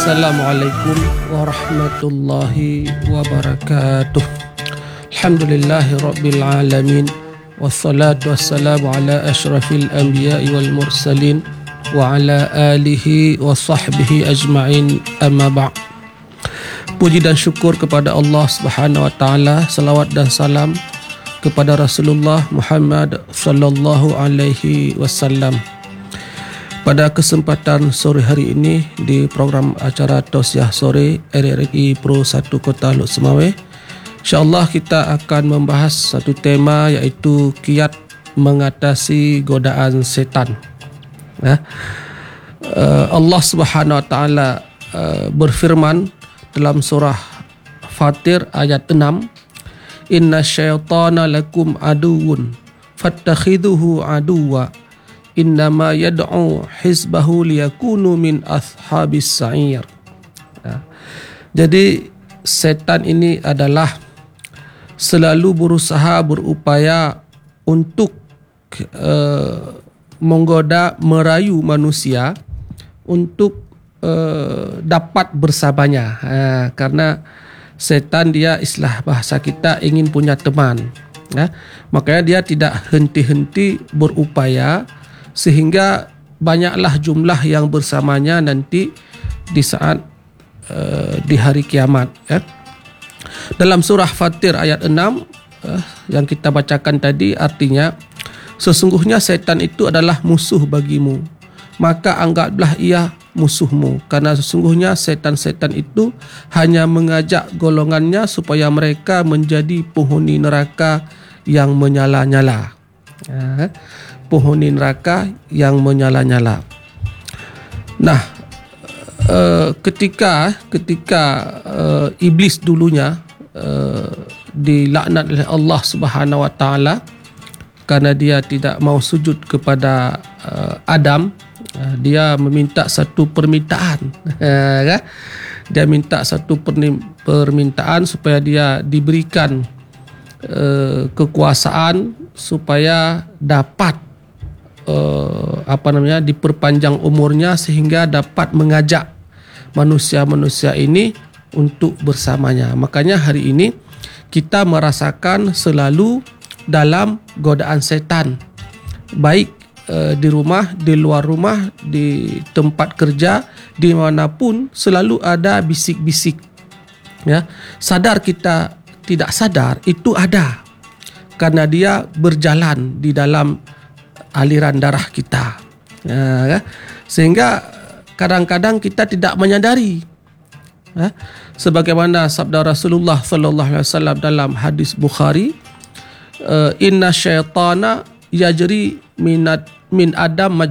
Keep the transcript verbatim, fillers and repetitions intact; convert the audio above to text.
Assalamualaikum warahmatullahi wabarakatuh. Alhamdulillahi rabbil alamin. Wassalatu wassalamu ala ashrafil anbiya'i wal mursalin wa ala alihi wa sahbihi ajma'in, amma ba'. Puji dan syukur kepada Allah Subhanahu wa taala, salawat dan salam kepada Rasulullah Muhammad sallallahu alaihi wasallam. Pada kesempatan sore hari ini di program acara Tausiah Sore R R I Pro satu Kota Lok Semawe, insya-Allah kita akan membahas satu tema, iaitu kiat mengatasi godaan setan. Ya. Uh, Allah Subhanahu wa taala uh, berfirman dalam surah Fatir ayat enam, "Inna syaitana lakum aduwwun fattakhidhuhu aduwwa innama yad'u hizbahu liyakunu min ashabis sa'ir." Ya. Jadi setan ini adalah selalu berusaha, berupaya untuk uh, menggoda, merayu manusia untuk uh, dapat bersamanya. Uh, karena setan dia, istilah bahasa kita, ingin punya teman. Ya. Makanya dia tidak henti-henti berupaya sehingga banyaklah jumlah yang bersamanya nanti di saat uh, di hari kiamat. Ya. Dalam surah Fatir ayat enam uh, yang kita bacakan tadi, artinya sesungguhnya setan itu adalah musuh bagimu, maka anggaplah ia musuhmu, karena sesungguhnya setan-setan itu hanya mengajak golongannya supaya mereka menjadi penghuni neraka yang menyala-nyala. Ya, penghuni neraka yang menyala-nyala. Nah, uh, ketika ketika uh, iblis dulunya uh, dilaknat oleh Allah Subhanahu wa taala karena dia tidak mau sujud kepada uh, Adam, uh, dia meminta satu permintaan. uh, dia minta satu permintaan supaya dia diberikan uh, kekuasaan supaya dapat uh, apa namanya diperpanjang umurnya sehingga dapat mengajak manusia-manusia ini untuk bersamanya. Makanya hari ini kita merasakan selalu dalam godaan setan, baik uh, di rumah, di luar rumah, di tempat kerja, dimanapun selalu ada bisik-bisik. Ya, sadar kita tidak sadar itu ada, karena dia berjalan di dalam aliran darah kita. Ya, sehingga kadang-kadang kita tidak menyadari. Ya, sebagaimana sabda Rasulullah sallallahu alaihi wasallam dalam hadis Bukhari, inna syaitana yajri minat min adam